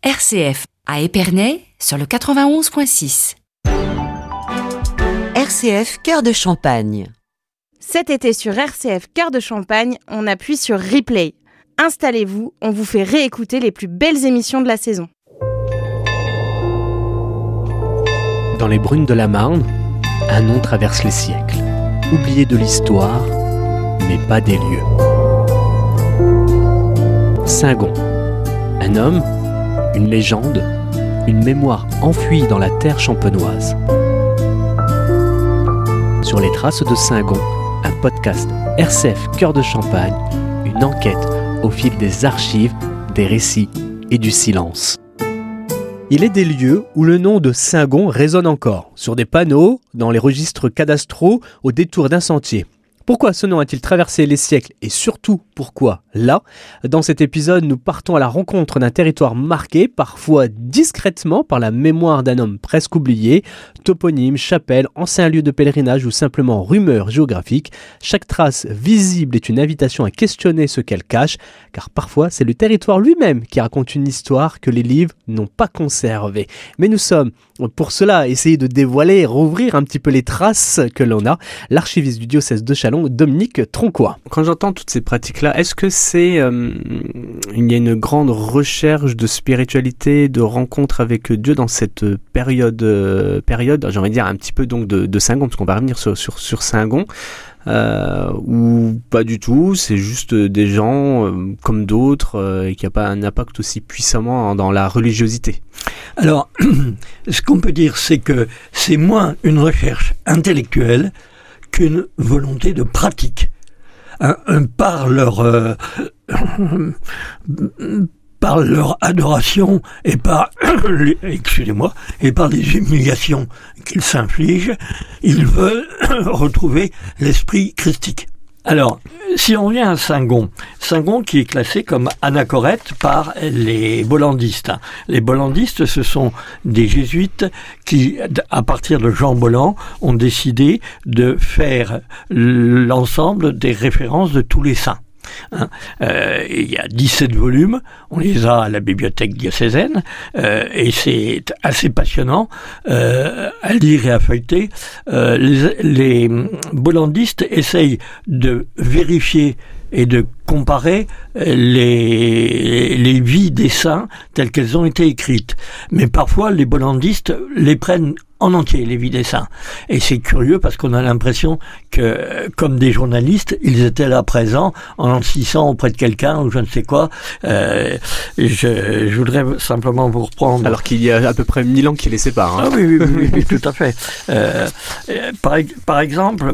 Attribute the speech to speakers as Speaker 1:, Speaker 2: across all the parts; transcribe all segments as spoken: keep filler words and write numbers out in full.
Speaker 1: R C F à Épernay sur le quatre-vingt-onze virgule six.
Speaker 2: R C F Cœur de Champagne.
Speaker 3: Cet été sur R C F Cœur de Champagne, on appuie sur Replay. Installez-vous, on vous fait réécouter les plus belles émissions de la saison.
Speaker 4: Dans les brunes de la Marne, un nom traverse les siècles. Oublié de l'histoire, mais pas des lieux. Saint-Gon. Un homme, une légende, une mémoire enfouie dans la terre champenoise. Sur les traces de Saint-Gon, un podcast R C F Cœur de Champagne, une enquête au fil des archives, des récits et du silence. Il est des lieux où le nom de Saint-Gon résonne encore, sur des panneaux, dans les registres cadastraux, au détour d'un sentier. Pourquoi ce nom a-t-il traversé les siècles et surtout pourquoi là ? Dans cet épisode, nous partons à la rencontre d'un territoire marqué, parfois discrètement, par la mémoire d'un homme presque oublié. Toponyme, chapelle, ancien lieu de pèlerinage ou simplement rumeur géographique, chaque trace visible est une invitation à questionner ce qu'elle cache, car parfois c'est le territoire lui-même qui raconte une histoire que les livres n'ont pas conservée. Mais nous sommes, pour cela, essayer de dévoiler, rouvrir un petit peu les traces que l'on a. L'archiviste du diocèse de Châlons, Dominique Troncois.
Speaker 5: Quand j'entends toutes ces pratiques-là, est-ce que c'est euh, il y a une grande recherche de spiritualité, de rencontre avec Dieu dans cette période, euh, période, j'ai envie de dire un petit peu donc de, de Saint-Gon, parce qu'on va revenir sur, sur, sur Saint-Gon, euh, ou pas du tout, c'est juste des gens euh, comme d'autres euh, et qui n'ont pas un impact aussi puissamment dans la religiosité.
Speaker 6: Alors, ce qu'on peut dire, c'est que c'est moins une recherche intellectuelle qu'une volonté de pratique. Un, un, par leur euh, par leur adoration et par les, excusez-moi et par les humiliations qu'ils s'infligent, ils veulent retrouver l'esprit christique. Alors, si on revient à Saint-Gon, Saint-Gon qui est classé comme anachorète par les bollandistes. Les bollandistes, ce sont des jésuites qui, à partir de Jean Bolland, ont décidé de faire l'ensemble des références de tous les saints. Hein, euh, il y a dix-sept volumes, on les a à la bibliothèque diocésaine euh, et c'est assez passionnant euh, à lire et à feuilleter. Euh, les, les bollandistes essayent de vérifier et de comparer les, les vies des saints telles qu'elles ont été écrites. Mais parfois, les bollandistes les prennent en entier, les vies des saints. Et c'est curieux parce qu'on a l'impression que, comme des journalistes, ils étaient là présents en insistant auprès de quelqu'un ou je ne sais quoi. Euh, je, je voudrais simplement vous reprendre...
Speaker 5: Alors qu'il y a à peu près mille ans qui les séparent. Hein.
Speaker 6: Ah oui, oui, oui, oui, oui, tout à fait. Euh, par, par exemple...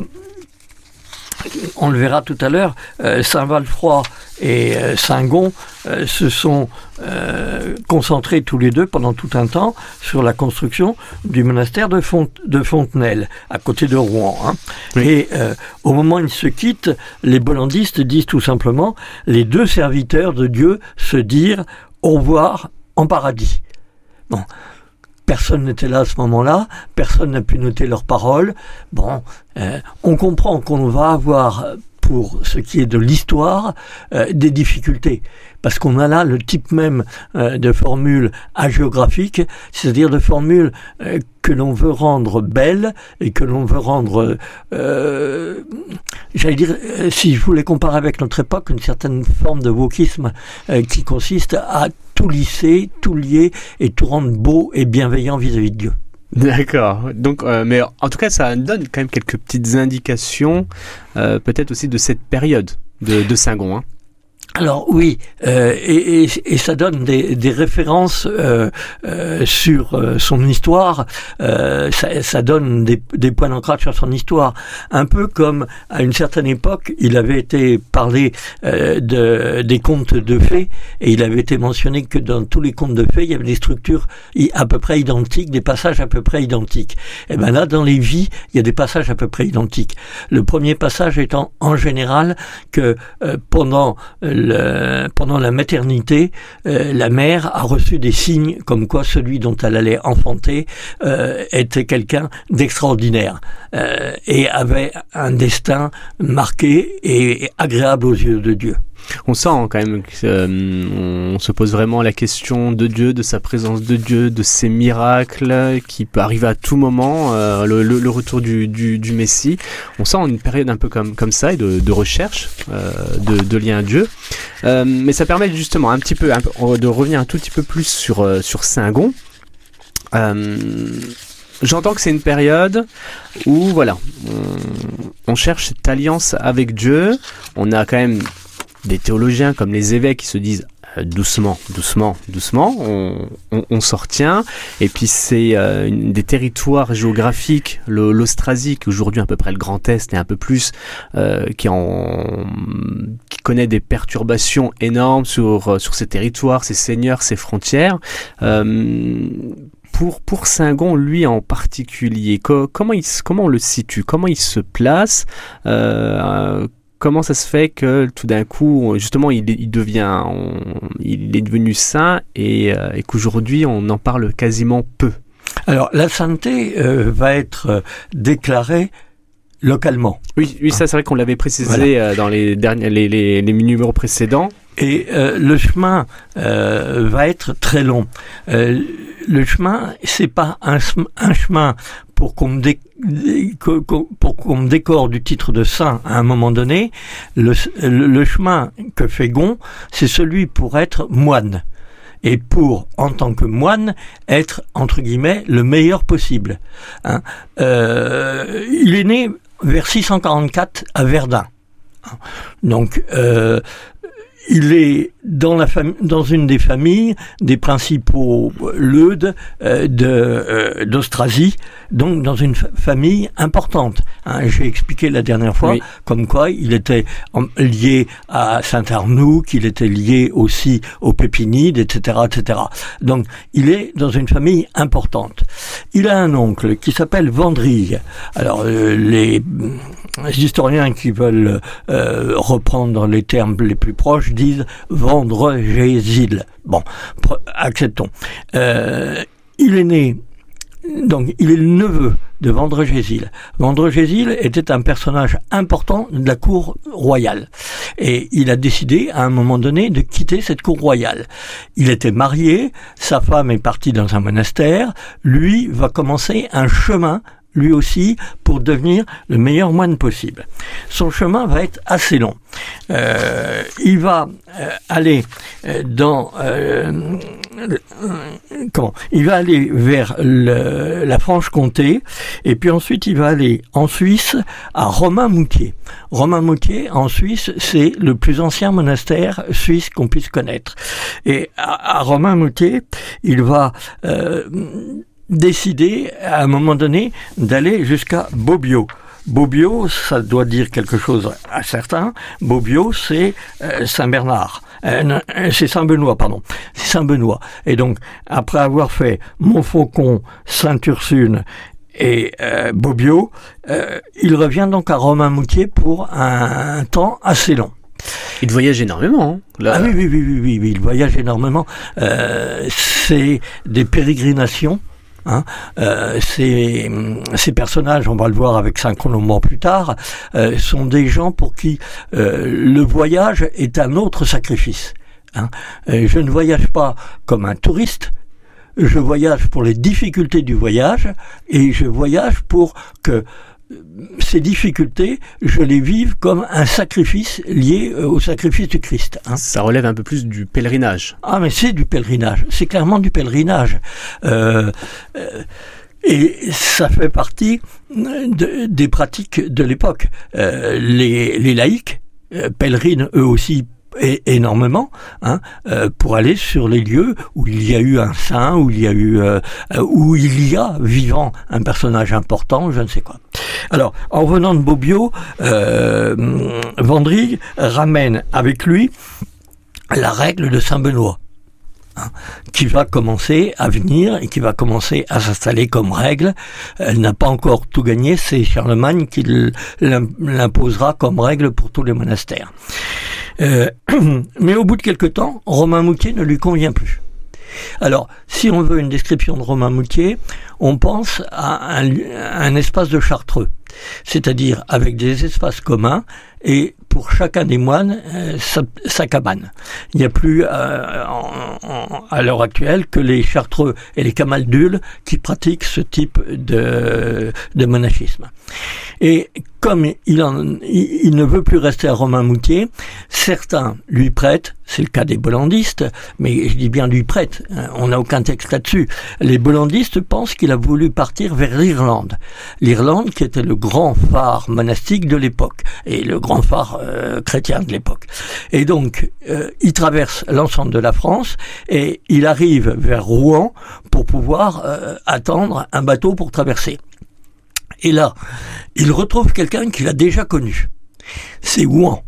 Speaker 6: On le verra tout à l'heure, euh, Saint-Walfroy et euh, Saint-Gon euh, se sont euh, concentrés tous les deux pendant tout un temps sur la construction du monastère de, Font- de Fontenelle, à côté de Rouen. Hein. Oui. Et euh, au moment où ils se quittent, les bollandistes disent tout simplement « Les deux serviteurs de Dieu se dirent au revoir en paradis ». Bon. Personne n'était là à ce moment-là, personne n'a pu noter leurs paroles. Bon, euh, on comprend qu'on va avoir, pour ce qui est de l'histoire, euh, des difficultés. Parce qu'on a là le type même euh, de formule hagiographique, c'est-à-dire de formule euh, que l'on veut rendre belle et que l'on veut rendre, euh, j'allais dire, euh, si je voulais comparer avec notre époque, une certaine forme de wokisme euh, qui consiste à tout lisser, tout lier et tout rendre beau et bienveillant vis-à-vis de Dieu.
Speaker 5: D'accord. Donc, euh, mais en tout cas, ça donne quand même quelques petites indications, euh, peut-être aussi de cette période de, de Saint-Gon. Hein.
Speaker 6: Alors oui, euh, et, et, et ça donne des, des références euh, euh, sur euh, son histoire, euh, ça, ça donne des, des points d'ancrage sur son histoire. Un peu comme à une certaine époque, il avait été parlé euh, de, des contes de fées, et il avait été mentionné que dans tous les contes de fées, il y avait des structures à peu près identiques, des passages à peu près identiques. Et bien là, dans les vies, il y a des passages à peu près identiques. Le premier passage étant en général que euh, pendant Le, pendant la maternité, euh, la mère a reçu des signes comme quoi celui dont elle allait enfanter euh, était quelqu'un d'extraordinaire euh, et avait un destin marqué et agréable aux yeux de Dieu.
Speaker 5: On sent quand même qu'on euh, se pose vraiment la question de Dieu, de sa présence de Dieu, de ses miracles qui peut arriver à tout moment, euh, le, le, le retour du, du, du Messie. On sent une période un peu comme, comme ça, de, de recherche, euh, de, de lien à Dieu. Euh, mais ça permet justement un petit peu, un peu de revenir un tout petit peu plus sur, euh, sur Saint-Gon. Euh, J'entends que c'est une période où voilà, on, on cherche cette alliance avec Dieu. On a quand même des théologiens comme les évêques qui se disent euh, doucement, doucement, doucement, on, on, on s'en retient. Et puis c'est euh, une, des territoires géographiques, le, l'Austrasie, qui aujourd'hui à peu près le Grand Est et un peu plus, euh, qui, en, qui connaît des perturbations énormes sur, sur ces territoires, ces seigneurs, ces frontières. Euh, Pour, pour Saint-Gon, lui en particulier, co- comment, il, comment on le situe? Comment il se place? euh, Comment ça se fait que tout d'un coup, justement, il, il devient, on, il est devenu saint et, euh, et qu'aujourd'hui, on en parle quasiment peu?
Speaker 6: Alors, la sainteté euh, va être euh, déclarée localement.
Speaker 5: Oui, oui, ça c'est vrai qu'on l'avait précisé voilà. euh, dans les, derniers, les, les, les numéros précédents.
Speaker 6: Et euh, le chemin euh, va être très long. Euh, le chemin, c'est pas un, un chemin pour qu'on me dé, pour qu'on me décore du titre de saint à un moment donné. Le, le chemin que fait Gon, c'est celui pour être moine. Et pour, en tant que moine, être, entre guillemets, le meilleur possible. Hein. Euh, il est né vers six cent quarante-quatre à Verdun. Donc, euh, il est dans, la fam- dans une des familles des principaux leudes euh, de, euh, d'Austrasie, donc dans une fa- famille importante. Hein, j'ai expliqué la dernière fois oui. comme quoi il était en, lié à Saint-Arnoux, qu'il était lié aussi aux Pépinides, et cetera, et cetera. Donc il est dans une famille importante. Il a un oncle qui s'appelle Vendrille. Alors euh, les, les historiens qui veulent euh, reprendre les termes les plus proches disent Vendregésil. Bon, acceptons. Euh, il est né, donc il est le neveu de Vendregésil. Vendregésil était un personnage important de la cour royale. Et il a décidé, à un moment donné, de quitter cette cour royale. Il était marié, sa femme est partie dans un monastère, lui va commencer un chemin lui aussi, pour devenir le meilleur moine possible. Son chemin va être assez long. Euh, il va euh, aller euh, dans... Euh, euh, comment Il va aller vers le, la Franche-Comté, et puis ensuite il va aller en Suisse, à Romain-Moutier. Romain-Moutier, en Suisse, c'est le plus ancien monastère suisse qu'on puisse connaître. Et à, à Romain-Moutier, il va... Euh, décidé à un moment donné d'aller jusqu'à Bobbio. Bobbio, ça doit dire quelque chose à certains. Bobbio, c'est euh, Saint-Bernard. Euh, non, c'est Saint-Benoît, pardon. C'est Saint-Benoît. Et donc, après avoir fait Montfaucon, Sainte-Ursule et euh, Bobbio, euh, il revient donc à Romain-Moutier pour un, un temps assez long.
Speaker 5: Il voyage énormément. Hein, là.
Speaker 6: Ah oui, oui, oui, oui, oui, oui, il voyage énormément. Euh, c'est des pérégrinations. Hein, euh, ces, ces personnages, on va le voir avec Saint-Colomban plus tard, euh, sont des gens pour qui euh, le voyage est un autre sacrifice. Hein. Euh, je ne voyage pas comme un touriste, je voyage pour les difficultés du voyage et je voyage pour que ces difficultés, je les vive comme un sacrifice lié au sacrifice du Christ. Hein.
Speaker 5: Ça relève un peu plus du pèlerinage.
Speaker 6: Ah, mais c'est du pèlerinage. C'est clairement du pèlerinage. Euh, euh, et ça fait partie de, des pratiques de l'époque. Euh, les, les laïcs euh, pèlerinent eux aussi et énormément hein, euh, pour aller sur les lieux où il y a eu un saint, où il y a eu euh, où il y a vivant un personnage important, je ne sais quoi. Alors, en venant de Bobbio, euh, Vendrille ramène avec lui la règle de Saint-Benoît, hein, qui va commencer à venir et qui va commencer à s'installer comme règle. Elle n'a pas encore tout gagné, c'est Charlemagne qui l'imposera comme règle pour tous les monastères. Euh, mais au bout de quelque temps, Romain-Moutier ne lui convient plus. Alors, si on veut une description de Romain-Moutier, on pense à un, à un espace de Chartreux, c'est-à-dire avec des espaces communs et pour chacun des moines euh, sa, sa cabane. Il n'y a plus euh, en, en, à l'heure actuelle que les chartreux et les camaldules qui pratiquent ce type de, de monachisme. Et comme il, en, il, il ne veut plus rester à Romainmoutier, certains lui prêtent, c'est le cas des bollandistes, mais je dis bien lui prêtent, hein, on n'a aucun texte là-dessus. Les bollandistes pensent qu'il a voulu partir vers l'Irlande. L'Irlande qui était le grand phare monastique de l'époque, et le grand phare euh, chrétien de l'époque. Et donc, euh, il traverse l'ensemble de la France, et il arrive vers Rouen pour pouvoir euh, attendre un bateau pour traverser. Et là, il retrouve quelqu'un qu'il a déjà connu. C'est Ouan.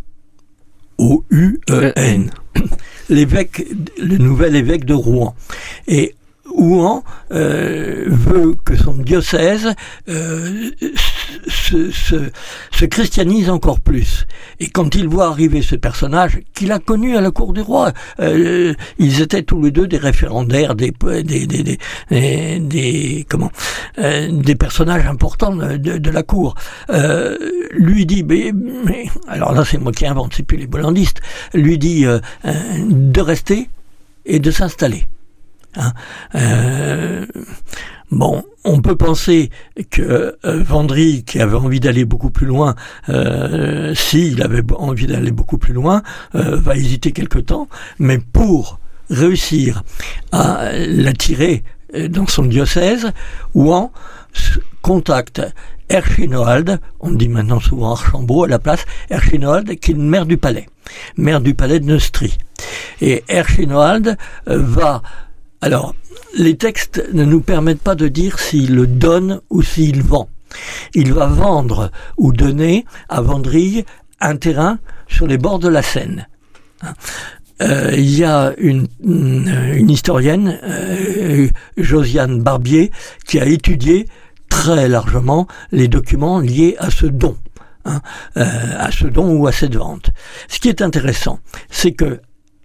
Speaker 6: O U E N. L'évêque, le nouvel évêque de Rouen. Et Ouan euh, veut que son diocèse euh, se, se, se christianise encore plus. Et quand il voit arriver ce personnage qu'il a connu à la cour du roi, euh, ils étaient tous les deux des référendaires, des des des des, des, des comment euh, des personnages importants de, de la cour. Euh, lui dit, mais, mais alors là c'est moi qui invente, c'est plus les bollandistes. Lui dit euh, euh, de rester et de s'installer. Hein, euh, bon, on peut penser que euh, Vendry, qui avait envie d'aller beaucoup plus loin, euh, s'il avait envie d'aller beaucoup plus loin, euh, va hésiter quelque temps, mais pour réussir à l'attirer dans son diocèse, Ouan contacte Erchinoald, on dit maintenant souvent Archambault à la place, Erchinoald qui est une maire du palais, maire du palais de Neustrie. Et Erchinoald euh, va... Alors, les textes ne nous permettent pas de dire s'il le donne ou s'il vend. Il va vendre ou donner à Vendry un terrain sur les bords de la Seine. Euh, il y a une, une, une historienne, euh, Josiane Barbier, qui a étudié très largement les documents liés à ce don, hein, euh, à ce don ou à cette vente. Ce qui est intéressant, c'est que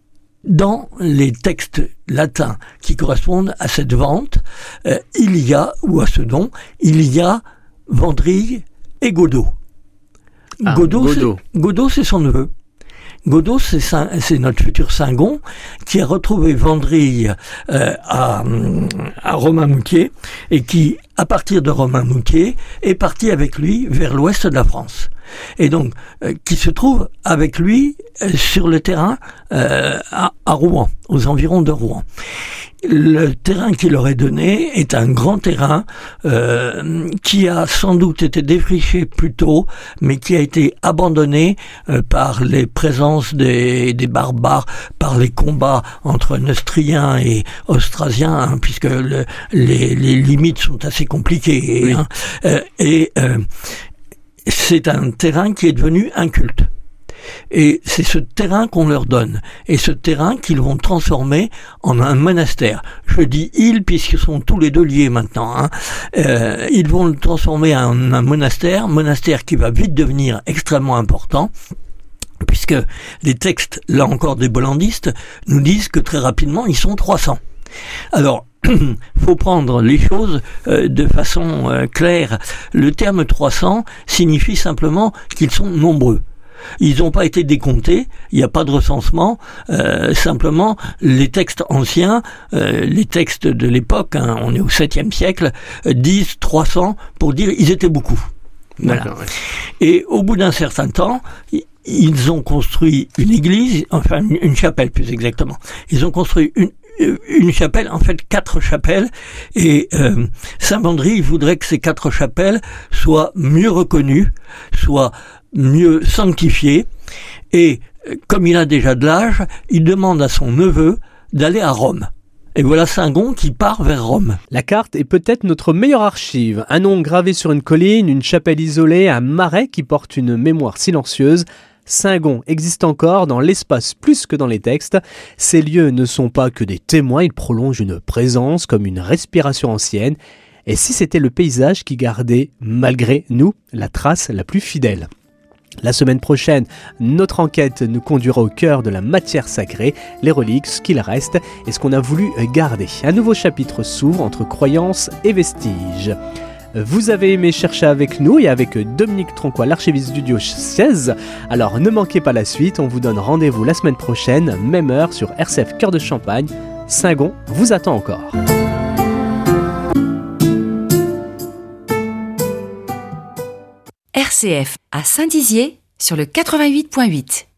Speaker 6: dans les textes latins qui correspondent à cette vente, euh, il y a, ou à ce don, il y a Vendry et Godot.
Speaker 5: Ah,
Speaker 6: Godot,
Speaker 5: Godot.
Speaker 6: C'est, Godot, c'est son neveu. Godot, c'est, Saint, c'est notre futur Saint-Gon qui a retrouvé Vendry euh, à, à Romainmoutier et qui, à partir de Romainmoutier, est parti avec lui vers l'ouest de la France. Et donc, euh, qui se trouve avec lui euh, sur le terrain euh, à, à Rouen, aux environs de Rouen. Le terrain qu'il leur est donné est un grand terrain euh, qui a sans doute été défriché plus tôt, mais qui a été abandonné euh, par les présences des, des barbares, par les combats entre Neustriens et Austrasiens, hein, puisque le, les, les limites sont assez compliquées. Oui. Hein, euh, et euh, c'est un terrain qui est devenu inculte. Et c'est ce terrain qu'on leur donne. Et ce terrain qu'ils vont transformer en un monastère. Je dis ils puisqu'ils sont tous les deux liés maintenant. Hein. Euh, ils vont le transformer en un monastère, monastère qui va vite devenir extrêmement important. Puisque les textes, là encore des bollandistes, nous disent que très rapidement ils sont trois cents. Alors, faut prendre les choses euh, de façon euh, claire. Le terme trois cents signifie simplement qu'ils sont nombreux. Ils n'ont pas été décomptés, il n'y a pas de recensement, euh, simplement les textes anciens, euh, les textes de l'époque, hein, on est au septième siècle, euh, disent trois cents pour dire ils étaient beaucoup. Voilà. D'accord, ouais. Et au bout d'un certain temps, ils ont construit une église, enfin une, une chapelle plus exactement. Ils ont construit une une chapelle, en fait quatre chapelles, et euh, Saint-Vendry voudrait que ces quatre chapelles soient mieux reconnues, soient mieux sanctifiées, et comme il a déjà de l'âge, il demande à son neveu d'aller à Rome. Et voilà Saint-Gon qui part vers Rome.
Speaker 4: La carte est peut-être notre meilleure archive. Un nom gravé sur une colline, une chapelle isolée, un marais qui porte une mémoire silencieuse. Saint-Gon existe encore dans l'espace plus que dans les textes. Ces lieux ne sont pas que des témoins, ils prolongent une présence comme une respiration ancienne. Et si c'était le paysage qui gardait, malgré nous, la trace la plus fidèle ? La semaine prochaine, notre enquête nous conduira au cœur de la matière sacrée, les reliques, ce qu'il reste et ce qu'on a voulu garder. Un nouveau chapitre s'ouvre entre croyances et vestiges. Vous avez aimé chercher avec nous et avec Dominique Tronquois, l'archiviste du diocèse. Alors ne manquez pas la suite, on vous donne rendez-vous la semaine prochaine, même heure sur R C F Cœur de Champagne. Saint-Gon vous attend encore.
Speaker 1: R C F à Saint-Dizier sur le quatre-vingt-huit virgule huit.